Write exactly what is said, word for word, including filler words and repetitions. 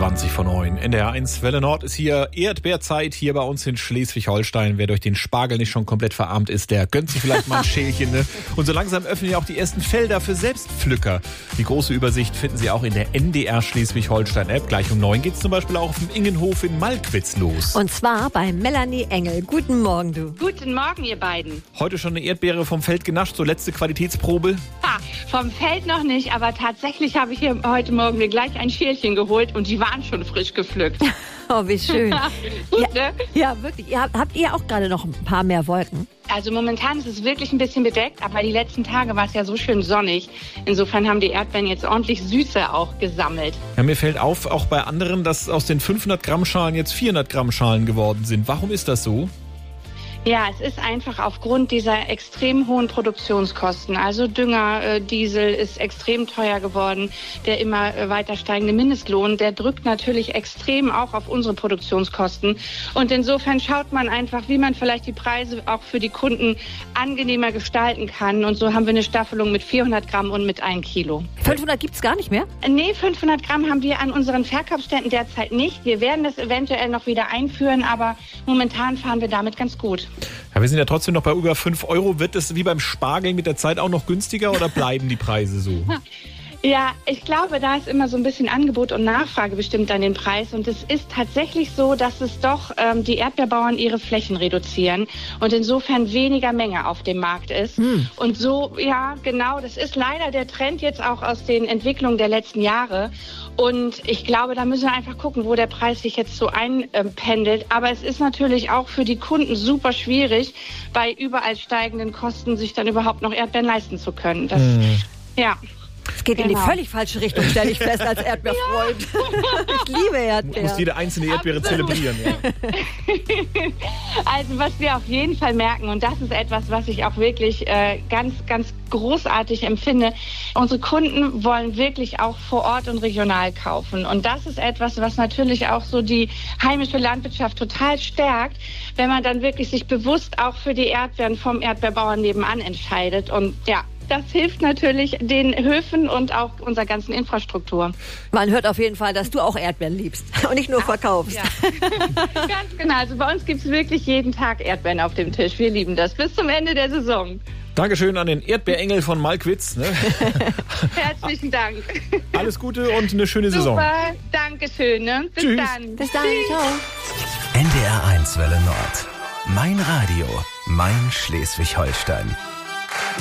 zwanzig vor neun. N D R eins Welle Nord ist hier Erdbeerzeit hier bei uns in Schleswig-Holstein. Wer durch den Spargel nicht schon komplett verarmt ist, der gönnt sich vielleicht mal ein Schälchen. Ne? Und so langsam öffnen ja auch die ersten Felder für Selbstpflücker. Die große Übersicht finden Sie auch in der N D R Schleswig-Holstein-App. Gleich um neun geht's zum Beispiel auch auf dem Ingenhof in Malkwitz los. Und zwar bei Melanie Engel. Guten Morgen, du. Guten Morgen, ihr beiden. Heute schon eine Erdbeere vom Feld genascht, so letzte Qualitätsprobe? Ha, vom Feld noch nicht, aber tatsächlich habe ich hier heute Morgen mir gleich ein Schälchen geholt und die waren schon frisch gepflückt. Oh, wie schön. Gut, ja, ne? ja, wirklich. Ihr habt, habt ihr auch gerade noch ein paar mehr Wolken? Also momentan ist es wirklich ein bisschen bedeckt, aber die letzten Tage war es ja so schön sonnig. Insofern haben die Erdbeeren jetzt ordentlich Süße auch gesammelt. Ja, mir fällt auf, auch bei anderen, dass aus den fünfhundert Gramm Schalen jetzt vierhundert Gramm Schalen geworden sind. Warum ist das so? Ja, es ist einfach aufgrund dieser extrem hohen Produktionskosten. Also Dünger, äh, Diesel ist extrem teuer geworden. Der immer äh, weiter steigende Mindestlohn, der drückt natürlich extrem auch auf unsere Produktionskosten. Und insofern schaut man einfach, wie man vielleicht die Preise auch für die Kunden angenehmer gestalten kann. Und so haben wir eine Staffelung mit vierhundert Gramm und mit ein Kilo. fünfhundert gibt's gar nicht mehr? Nee, fünfhundert Gramm haben wir an unseren Verkaufsständen derzeit nicht. Wir werden das eventuell noch wieder einführen, aber momentan fahren wir damit ganz gut. Ja, wir sind ja trotzdem noch bei über fünf Euro. Wird es wie beim Spargel mit der Zeit auch noch günstiger oder bleiben die Preise so? Ja, ich glaube, da ist immer so ein bisschen Angebot und Nachfrage bestimmt an den Preis. Und es ist tatsächlich so, dass es doch ähm, die Erdbeerbauern ihre Flächen reduzieren und insofern weniger Menge auf dem Markt ist. Hm. Und so, ja, genau, das ist leider der Trend jetzt auch aus den Entwicklungen der letzten Jahre. Und ich glaube, da müssen wir einfach gucken, wo der Preis sich jetzt so einpendelt. Aber es ist natürlich auch für die Kunden super schwierig, bei überall steigenden Kosten sich dann überhaupt noch Erdbeeren leisten zu können. Das, hm. ja. Es geht genau in die völlig falsche Richtung, stelle ich fest, als Erdbeerfreund. Ja. Ich liebe Erdbeeren. Muss jede einzelne Erdbeere Absolut. zelebrieren. Ja. Also was wir auf jeden Fall merken, und das ist etwas, was ich auch wirklich äh, ganz, ganz großartig empfinde, unsere Kunden wollen wirklich auch vor Ort und regional kaufen. Und das ist etwas, was natürlich auch so die heimische Landwirtschaft total stärkt, wenn man dann wirklich sich bewusst auch für die Erdbeeren vom Erdbeerbauern nebenan entscheidet. Und ja, das hilft natürlich den Höfen und auch unserer ganzen Infrastruktur. Man hört auf jeden Fall, dass du auch Erdbeeren liebst und nicht nur verkaufst. Ja. Ganz genau. Also bei uns gibt es wirklich jeden Tag Erdbeeren auf dem Tisch. Wir lieben das bis zum Ende der Saison. Dankeschön an den Erdbeerengel von Malkwitz. Ne? Herzlichen Dank. Alles Gute und eine schöne Saison. Super, Dankeschön. Ne? Bis Tschüss. dann. Bis dann, Tschüss. ciao. N D R eins Welle Nord. Mein Radio, mein Schleswig-Holstein.